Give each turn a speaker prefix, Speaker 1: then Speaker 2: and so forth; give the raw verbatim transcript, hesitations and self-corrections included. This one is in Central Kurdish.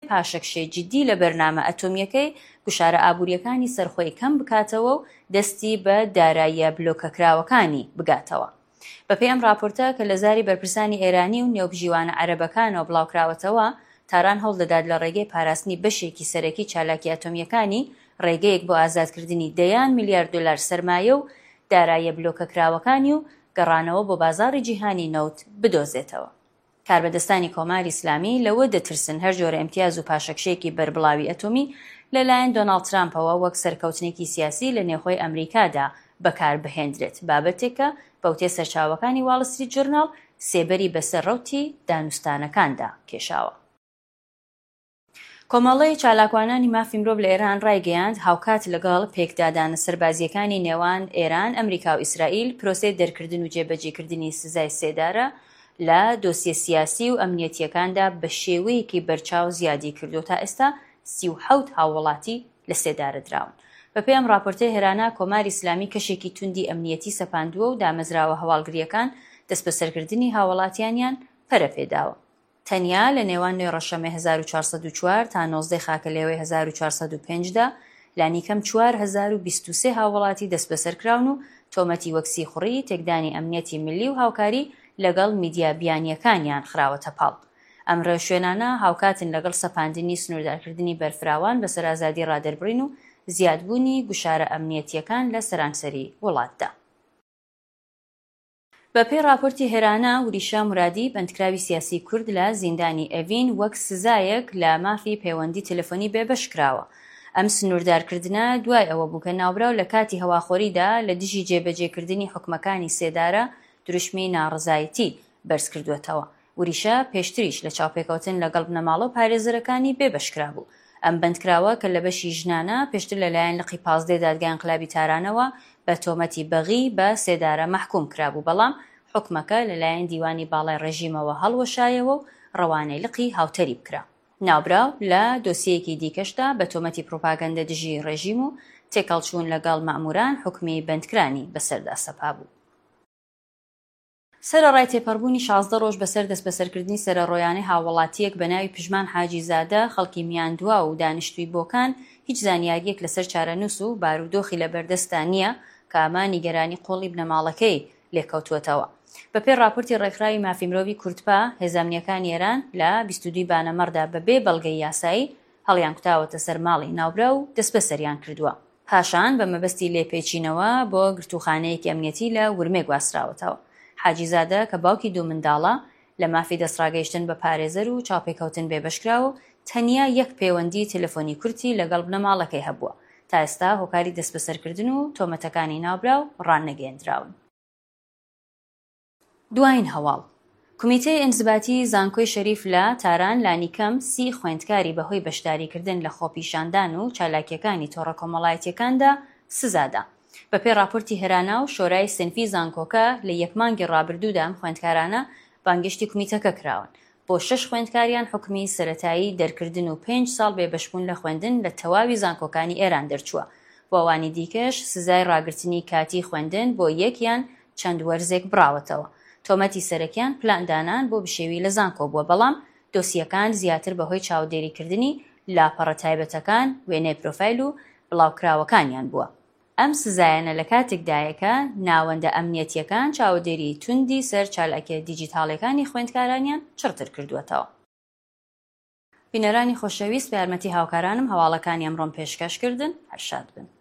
Speaker 1: پاشەکشەی جددی لە بەرنامە ئەتۆمیەکەی گوشارە ئابوووریەکانی سەرخۆی کەم بکاتەوە و دەستی بە داراییە بلۆکەکراوەکانی بگاتەوە. بەپێی ئەم راپۆرتە کە لە زاری بەرپرسانی ئێرانی و نێوبژیوانە عەرەبەکانەوە بڵاوکراوەتەوە، تاران هەوڵ دەدات لە ڕێگەی پاراستنی بەشێکی سەرەکی چالاکی ئەتۆمیەکانی ڕێگەیەک بۆ ئازادکردنی دەیان میلیارد دۆلار سەرمایە و داراییە بلۆکەکراوەکانی و گەڕانەوە بۆ بازاڕی جیهانی نەوت بدۆزێتەوە. کاربەدەستانی کۆماری ئیسلامی لەوە دەترسن هەر جۆرە ئیمتیاز و پاشەکشەیەکی بەربڵاوی ئەتۆمی لەلایەن دۆناڵد ترامپەوە وەک سەرکەوتنێکی سیاسی لە نێوخۆی ئەمریکادا بەکاربهێنرێت، بابەتێکە بەوتێ سەرچاوەکانی واڵ ستریت جورناڵ سێبەری بەسەر ڕەوتی دانوستانەکاندا کێشاوە. کۆمەڵەی چالاکوانانی مافی مرۆڤ لە ئێران ڕایگەیاند هاوکات لەگەڵ پێکدادانە سەربازیەکانی نێوان ئێران، ئەمریکا و ئیسرائیل پرۆسەی دەرکردن و جێبەجێکردنی سزای سێدارە لە دۆسیە سیاسی و ئەمنیەتیەکاندا بە شێوەیەکی بەرچاو زیادی کردو. تا ئێستا سی و حەوت هاوڵاتی لە سێدارە دراون. بەپێی ئەم راپۆرتەی هێرانە کۆماری ئیسلامی کەشێکی توندی ئەمنیەتی سەپاندووە و دامەزراوە هەواڵگریەکان دەست بە سەرکردنی هاوڵاتیانیان پەرە پێداوە. تەنیا لە نێوان نوێ ڕەشەمەی هەزار و چوارسەد و چوار تا نۆزدەی خاکەلێوەی هەزار و چوارسەد و پێنجدا لانیکەم چوار هەزار و بیست و سێ هاوڵاتی دەست بەسەرکراون و تۆمەتی وەکسی خوڕی تێکدانی ئەمنیەتی ملی و هاوکاری لەگەڵ میدیا بیانیەکانیان خراوەتە پاڵ. ئەم ڕێوشوێنانە هاوکاتن لەگەڵ سەپاندنی سنووردارکردنی بەرفراوان بەسەر ئازادی ڕادەربڕین و زیادبوونی گوشارە ئەمنیەتیەکان لە سەرانسەری وڵاتدا. بەپێی راپۆرتی هێرانە، وریشا مرادی بەندکراوی سیاسی کورد لە زیندانی ئەڤین وەک سزایەک لە مافی پەیوەندی تەلەفۆنی بێبەش کراوە. ئەم سنووردارکردنە دوای ئەوە بوو کە ناوبراو لە کاتی هەواخۆریدا لە دژی جێبەجێکردنی حکومەکانی سێدارە دروشمی ناڕزایەتی بەرز کردوێتەوە. وریشە پێشتریش لە چاوپێکەوتن لەگەڵ بنەماڵە و پارێزەرەکانی بێبەشکرا بوو. ئەم بەندکراوە کە لە بەشی ژنانە پێشتر لەلایەن لقی پازدەی دادگای ئینقلابی تارانەوە بە تۆمەتی بەغی بە سێدارە مەحکوم کرابوو، بەڵام حکومەکە لەلایەن دیوانی باڵای ڕێژیمەوە هەڵوەشایەوە و ڕەوانەی لقی هاوتەری بکرا. ناوبراو لە دۆسیەکی دیکەشدا بە تۆمەتی پرۆپاگەندە دژی ڕێژیم و تێکەڵچوون لەگەڵ مەئموران حکمی بەندکرانی بەسەردا سەپا بوو. سەرەڕای تێپەڕبوونی شازدە ڕۆژ بەسەر دەست بەسەرکردنی سەرەڕۆیانەی هاوڵاتیەک بە ناوی پژمان حاجیزادە خەڵکی میاندووە و دانیشتووی بۆکان هیچ زانیاریەک لەسەر چارەنووس و بارودۆخی لە بەردەستا نییە کە ئامان نیگەرانی قۆڵی بنەماڵەکەی لێکەوتووەتەوە. بەپێی راپۆرتی ڕێکخراوی مافی مرۆڤی کوردپا، هێزانامنیەکانی ئێران لە بیست و دوو بانەمەڕدا بەبێ بەڵگەی یاسایی هەڵیان کوتاوەتە سەر ماڵی ناوبرا و دەست بەسەریان کردووە. پاشان بە مەبەستی لێپێچینەوە بۆ گرتوخانەیەکی ئەمنیەتی لە ورمێ گواستراوەتەوە. حاجیزادە کە باوکی دوو منداڵە لە مافی دەستڕاگەیشتن بە پارێزەر و چاوپێکەوتن بێبەشکراوە و تەنیا یەک پەیوەندی تەلەفۆنی کورتی لەگەڵ بنەماڵەکەی هەبووە. تا ئێستا هۆکاری دەست بەسەرکردن و تۆمەتەکانی ناوبراو ڕاننەگەیەندراون. دوایین هەواڵ کمیتەی ئینزباتی زانکۆی شەریف لە تاران لانیکەم سی خوێندکاری بەهۆی بەشداریکردن لە خۆپیشاندان و چالاکیەکانی تۆڕە کۆمەڵایەتیەکاندا سزادا. بەپێی راپۆرتی هێرانە و شۆرای سنفی زانکۆکە لە یەک مانگی ڕابردوودا ئەم خوێندکارانە بانگشتی کمیتەکە کراون. بۆ شەش خوێندکاریان حکمی سەرەتایی دەرکردن و پێنج ساڵ بێبەشبوون لە خوێندن لە تەواوی زانکۆکانی ئێران دەرچووە. بۆ ئەوانی دیکەش سزای ڕاگررتنی کاتی خوێندن بۆ یەکیان چەند وەرزێک براوەتەوە. تۆمەتی سەرەکیان پلاندانان بۆ بشێوی لە زانکۆ بووە، بەڵام دۆسیەکان زیاتر بەهۆی چاودێریکردنی لاپەڕە تایبەتەکان، وێنەی پرۆفایل و بڵاوکراوەکانیان بووە. ئەم سزایانە لە کاتێکدایەکە ناوەندە ئەمنیەتیەکان چاودێری توندی سەر چالاکیە دیجیتاڵەکانی خوێندکارانیان چڕتر کردووەتەوە. بینەرانی خۆشەویست، بە یارمەتی هاوکارانم هەواڵەکانی ئەمڕۆم پێشکەشکردن. هەر شاد بن.